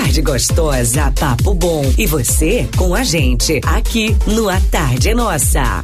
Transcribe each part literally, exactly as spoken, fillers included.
Tarde gostosa, papo bom. E você com a gente aqui no A Tarde é Nossa.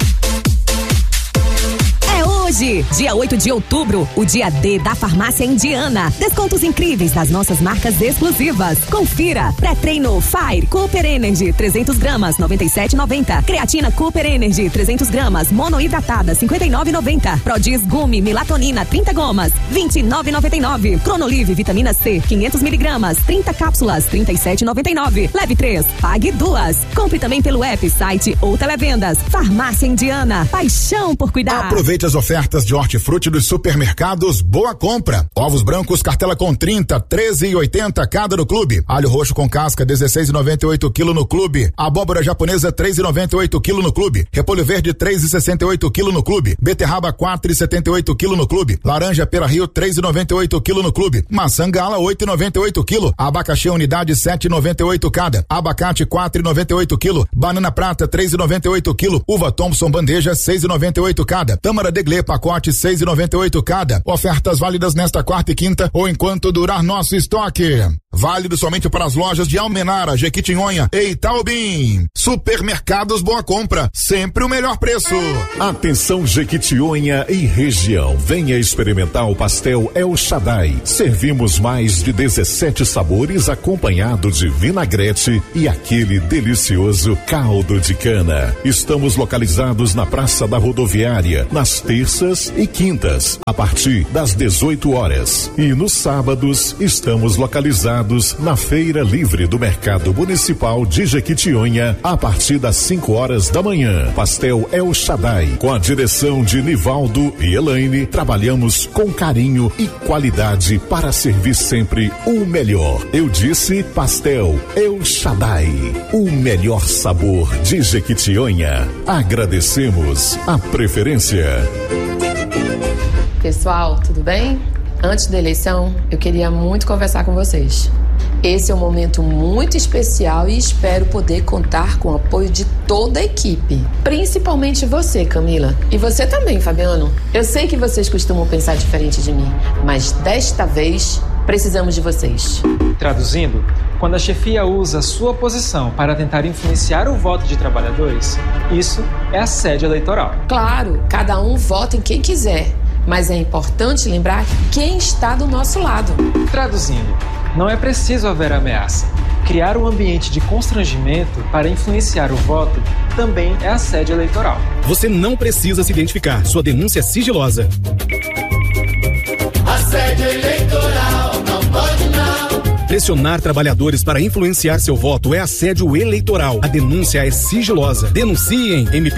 Hoje, dia oito de outubro, o dia D da Farmácia Indiana. Descontos incríveis das nossas marcas exclusivas. Confira. Pré-treino Fire Cooper Energy trezentos gramas, noventa e sete reais e noventa centavos. Creatina Cooper Energy trezentos gramas, monoidratada cinquenta e nove reais e noventa centavos. Prodis Gumi Melatonina trinta gomas, vinte e nove reais e noventa e nove centavos. Cronolive Vitamina C quinhentos miligramas, trinta cápsulas, trinta e sete reais e noventa e nove centavos. Leve três, pague duas. Compre também pelo app, site ou televendas. Farmácia Indiana, paixão por cuidar. Aproveite as ofertas de hortifruti dos supermercados Boa Compra. Ovos brancos, cartela com trinta, treze e oitenta cada no clube. Alho roxo com casca, dezesseis e noventa e oito quilo no clube. Abóbora japonesa, três e noventa e oito quilo no clube. Repolho verde, três e sessenta e oito quilo no clube. Beterraba, quatro e setenta e oito quilo no clube. Laranja Pera Rio, três e noventa e oito quilo no clube. Maçã Gala, oito e noventa e oito quilo. Abacaxi unidade, sete e noventa e oito cada. Abacate, quatro e noventa e oito quilo. Banana prata, três e noventa e oito quilo. Uva Thompson bandeja, seis e noventa e oito cada. Tâmara Deglê pacote, seis e noventa e oito cada. Ofertas válidas nesta quarta e quinta ou enquanto durar nosso estoque. Válido somente para as lojas de Almenara, Jequitinhonha e Itaubim. Supermercados Boa Compra, sempre o melhor preço. Atenção Jequitinhonha e região, venha experimentar o pastel El Shaddai. Servimos mais de dezessete sabores acompanhado de vinagrete e aquele delicioso caldo de cana. Estamos localizados na Praça da Rodoviária, nas terças e quintas, a partir das dezoito horas. E nos sábados estamos localizados na Feira Livre do Mercado Municipal de Jequitinhonha, a partir das cinco horas da manhã. Pastel El Shaddai, com a direção de Nivaldo e Elaine, trabalhamos com carinho e qualidade para servir sempre o melhor. Eu disse Pastel El Shaddai, o melhor sabor de Jequitinhonha. Agradecemos a preferência. Pessoal, tudo bem? Antes da eleição, eu queria muito conversar com vocês. Esse é um momento muito especial e espero poder contar com o apoio de toda a equipe. Principalmente você, Camila. E você também, Fabiano. Eu sei que vocês costumam pensar diferente de mim, mas desta vez precisamos de vocês. Traduzindo, quando a chefia usa sua posição para tentar influenciar o voto de trabalhadores, isso é assédio eleitoral. Claro, cada um vota em quem quiser. Mas é importante lembrar quem está do nosso lado. Traduzindo, não é preciso haver ameaça. Criar um ambiente de constrangimento para influenciar o voto também é assédio eleitoral. Você não precisa se identificar. Sua denúncia é sigilosa. Assédio eleitoral, não pode não. Pressionar trabalhadores para influenciar seu voto é assédio eleitoral. A denúncia é sigilosa. Denunciem M P